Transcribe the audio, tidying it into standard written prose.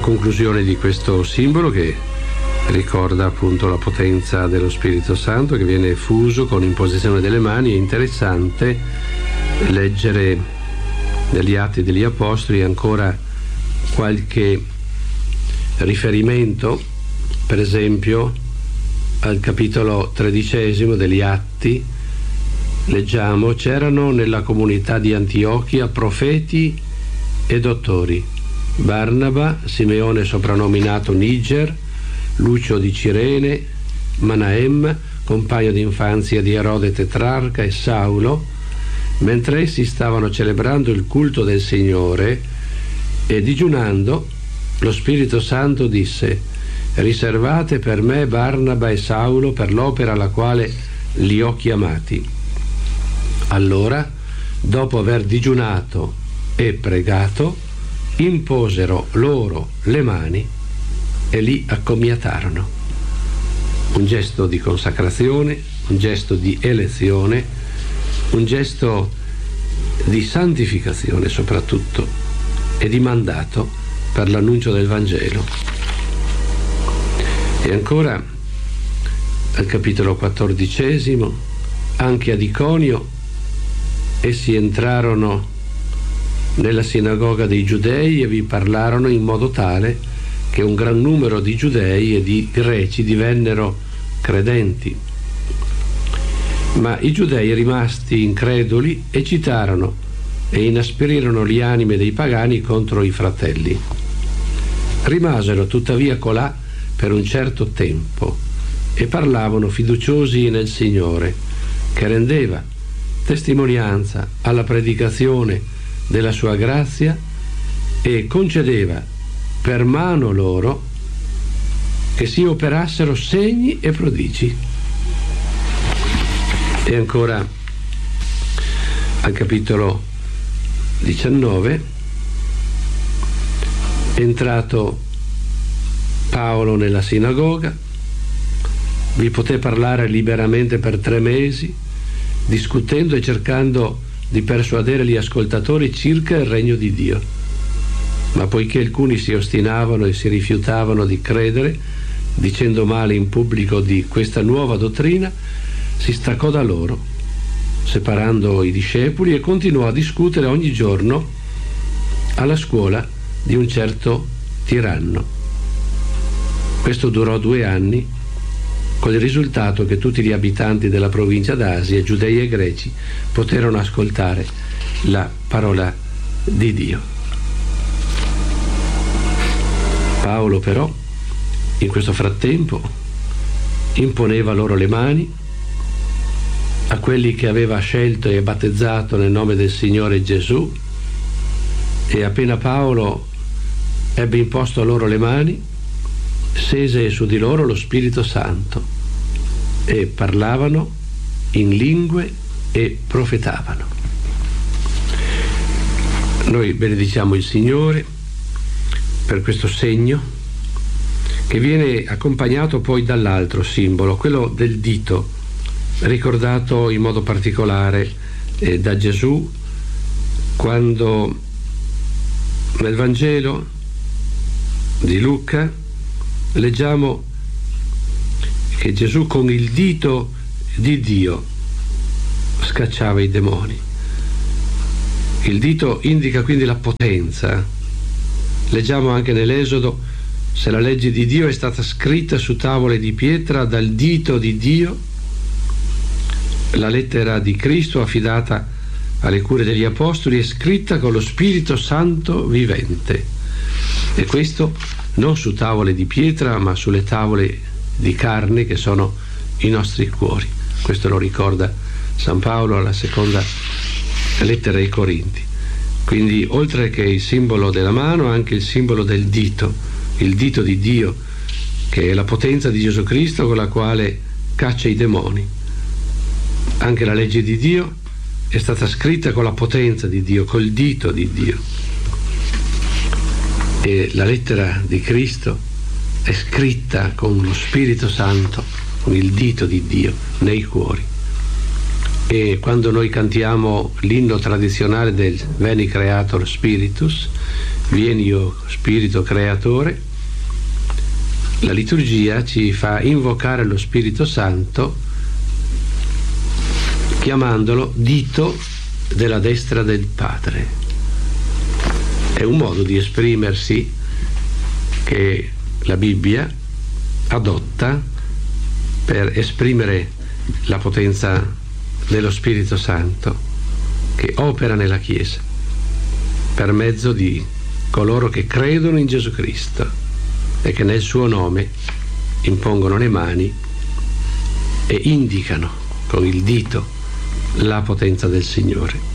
conclusione di questo simbolo, che ricorda appunto la potenza dello Spirito Santo che viene effuso con imposizione delle mani. È interessante leggere negli Atti degli Apostoli ancora qualche riferimento, per esempio al capitolo 13 degli Atti leggiamo: c'erano nella comunità di Antiochia profeti e dottori, Barnaba, Simeone soprannominato Niger, Lucio di Cirene, Manaem, compagno d'infanzia di Erode tetrarca, e Saulo. Mentre essi stavano celebrando il culto del Signore e digiunando, lo Spirito Santo disse: riservate per me Barnaba e Saulo per l'opera alla quale li ho chiamati. Allora, dopo aver digiunato e pregato, imposero loro le mani e li accomiatarono. Un gesto di consacrazione, un gesto di elezione, un gesto di santificazione soprattutto, e di mandato per l'annuncio del Vangelo. E ancora al capitolo 14, anche ad Iconio essi entrarono nella sinagoga dei Giudei e vi parlarono in modo tale che un gran numero di Giudei e di Greci divennero credenti. Ma i Giudei, rimasti increduli, eccitarono e inasperirono le anime dei pagani contro i fratelli. Rimasero tuttavia colà per un certo tempo e parlavano fiduciosi nel Signore, che rendeva testimonianza alla predicazione della sua grazia e concedeva per mano loro che si operassero segni e prodigi. E ancora al capitolo 19, entrato Paolo nella sinagoga, vi poté parlare liberamente per 3 mesi, discutendo e cercando di persuadere gli ascoltatori circa il regno di Dio. Ma poiché alcuni si ostinavano e si rifiutavano di credere, dicendo male in pubblico di questa nuova dottrina, si staccò da loro, separando i discepoli, e continuò a discutere ogni giorno alla scuola di un certo tiranno. Questo durò 2 anni, con il risultato che tutti gli abitanti della provincia d'Asia, giudei e greci, poterono ascoltare la parola di Dio. Paolo però, in questo frattempo, imponeva loro le mani a quelli che aveva scelto e battezzato nel nome del Signore Gesù, e appena Paolo ebbe imposto a loro le mani, scese su di loro lo Spirito Santo e parlavano in lingue e profetavano. Noi benediciamo il Signore per questo segno, che viene accompagnato poi dall'altro simbolo, quello del dito, ricordato in modo particolare da Gesù, quando nel Vangelo di Luca leggiamo che Gesù con il dito di Dio scacciava i demoni. Il dito indica quindi la potenza. Leggiamo anche nell'Esodo: se la legge di Dio è stata scritta su tavole di pietra dal dito di Dio, la lettera di Cristo affidata alle cure degli Apostoli è scritta con lo Spirito Santo vivente, e questo non su tavole di pietra ma sulle tavole di carne che sono i nostri cuori. Questo lo ricorda San Paolo alla seconda lettera ai Corinti. Quindi oltre che il simbolo della mano, anche il simbolo del dito, il dito di Dio, che è la potenza di Gesù Cristo con la quale caccia i demoni. Anche la legge di Dio è stata scritta con la potenza di Dio, col dito di Dio. E la lettera di Cristo è scritta con lo Spirito Santo, con il dito di Dio nei cuori. E quando noi cantiamo l'inno tradizionale del Veni Creator Spiritus, Vieni, o Spirito Creatore, la liturgia ci fa invocare lo Spirito Santo chiamandolo dito della destra del Padre. È un modo di esprimersi che la Bibbia adotta per esprimere la potenza dello Spirito Santo che opera nella Chiesa per mezzo di coloro che credono in Gesù Cristo e che nel suo nome impongono le mani e indicano con il dito la potenza del Signore.